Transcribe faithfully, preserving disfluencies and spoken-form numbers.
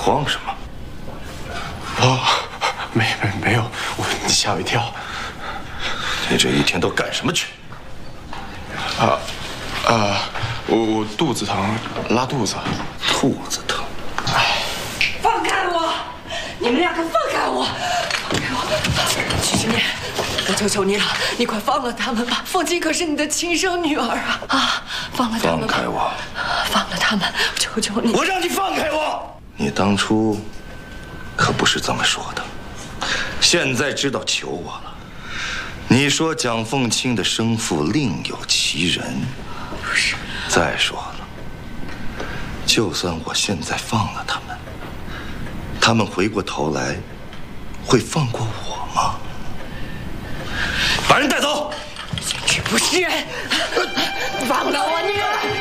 慌什么？ 哦，没没没有，我你吓我一跳。 你这一天都干什么去？ 啊啊，我我肚子疼，拉肚子。 肚子疼。 哎， 放开我！你们两个放开我！放开我！许知念，我求求你了，你快放了他们吧。凤金可是你的亲生女儿啊！啊，放了他们吧！ 放开我！ 放了他们！求求你！ 我让你放开我！你当初可不是这么说的，现在知道求我了。你说蒋凤清的生父另有其人， 不是。 再说了，就算我现在放了他们，他们回过头来会放过我吗？把人带走！ 简直不是人！放了我女儿！